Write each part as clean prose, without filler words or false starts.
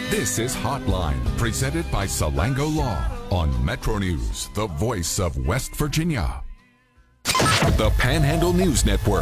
This is Hotline, presented by Salango Law on Metro News, the voice of West Virginia. The Panhandle News Network.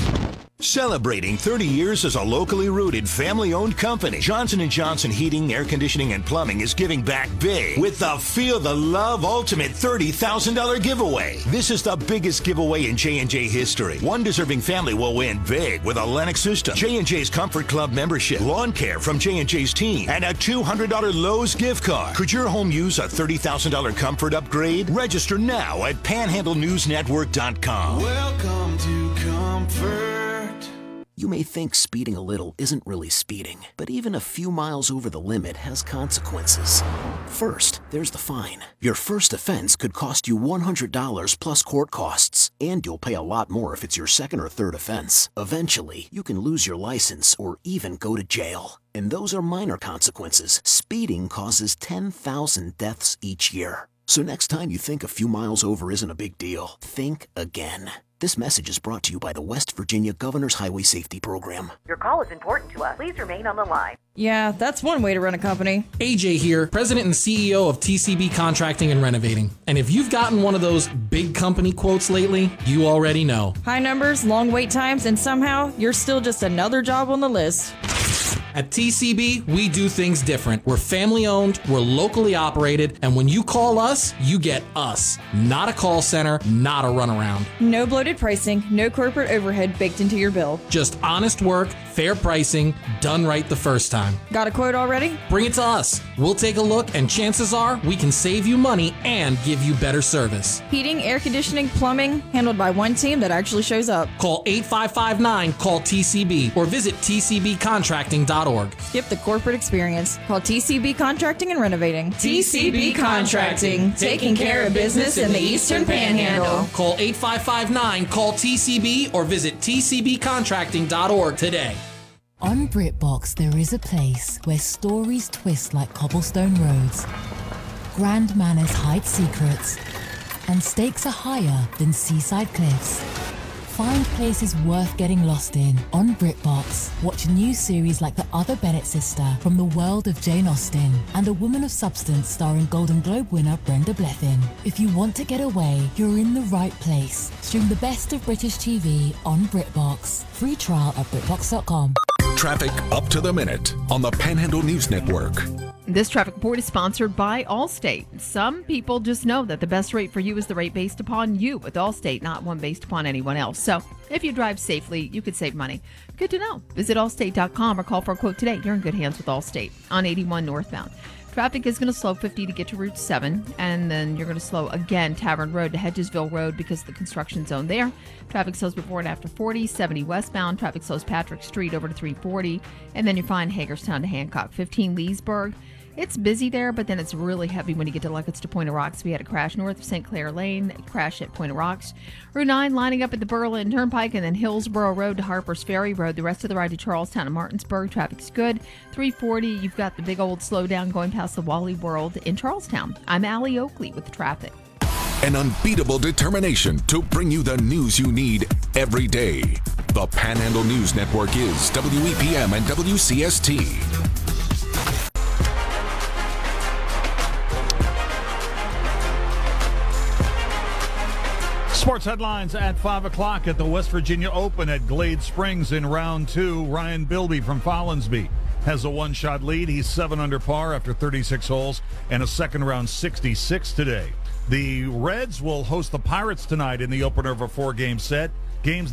Celebrating 30 years as a locally rooted, family-owned company, Johnson & Johnson Heating, Air Conditioning, and Plumbing is giving back big with the Feel the Love Ultimate $30,000 giveaway. This is the biggest giveaway in J&J history. One deserving family will win big with a Lennox system, J&J's Comfort Club membership, lawn care from J&J's team, and a $200 Lowe's gift card. Could your home use a $30,000 comfort upgrade? Register now at panhandlenewsnetwork.com. Welcome to comfort. You may think speeding a little isn't really speeding, but even a few miles over the limit has consequences. First, there's the fine. Your first offense could cost you $100 plus court costs, and you'll pay a lot more if it's your second or third offense. Eventually, you can lose your license or even go to jail. And those are minor consequences. Speeding causes 10,000 deaths each year. So next time you think a few miles over isn't a big deal, think again. This message is brought to you by the West Virginia Governor's Highway Safety Program. Your call is important to us. Please remain on the line. Yeah, that's one way to run a company. AJ here, President and CEO of TCB Contracting and Renovating. And if you've gotten one of those big company quotes lately, you already know. High numbers, long wait times, and somehow you're still just another job on the list. At TCB, we do things different. We're family owned, we're locally operated, and when you call us, you get us. Not a call center, not a runaround. No bloated pricing, no corporate overhead baked into your bill. Just honest work, fair pricing, done right the first time. Got a quote already? Bring it to us. We'll take a look, and chances are we can save you money and give you better service. Heating, air conditioning, plumbing, handled by one team that actually shows up. Call 8559-CALL-TCB or visit tcbcontracting.org. Skip the corporate experience. Call TCB Contracting and Renovating. TCB Contracting, taking care of business in the Eastern Panhandle. Call 8559-CALL-TCB or visit tcbcontracting.org today. On BritBox, there is a place where stories twist like cobblestone roads, grand manners hide secrets, and stakes are higher than seaside cliffs. Find places worth getting lost in on BritBox. Watch new series like The Other Bennett Sister from the world of Jane Austen and A Woman of Substance starring Golden Globe winner Brenda Blethyn. If you want to get away, you're in the right place. Stream the best of British TV on BritBox. Free trial at BritBox.com. Traffic up to the minute on the Panhandle News Network. This traffic report is sponsored by Allstate. Some people just know that the best rate for you is the rate based upon you with Allstate, not one based upon anyone else. So if you drive safely, you could save money. Good to know. Visit allstate.com or call for a quote today. You're in good hands with Allstate on 81 northbound. Traffic is going to slow 50 to get to Route 7, and then you're going to slow again Tavern Road to Hedgesville Road because of the construction zone there. Traffic slows before and after 40, 70 westbound. Traffic slows Patrick Street over to 340, and then you find Hagerstown to Hancock. 15 Leesburg. It's busy there, but then it's really heavy when you get to Luckett's to Point of Rocks. We had a crash north of St. Clair Lane, crash at Point of Rocks. Route 9 lining up at the Berlin Turnpike, and then Hillsborough Road to Harper's Ferry Road. The rest of the ride to Charlestown and Martinsburg, traffic's good. 340, you've got the big old slowdown going past the Wally World in Charlestown. I'm Allie Oakley with the traffic. An unbeatable determination to bring you the news you need every day. The Panhandle News Network is WEPM and WCST. Sports headlines at 5 o'clock at the West Virginia Open at Glade Springs in round 2. Ryan Bilby from Follinsby has a one-shot lead. He's 7 under par after 36 holes and a second round 66 today. The Reds will host the Pirates tonight in the opener of a 4-game set. Games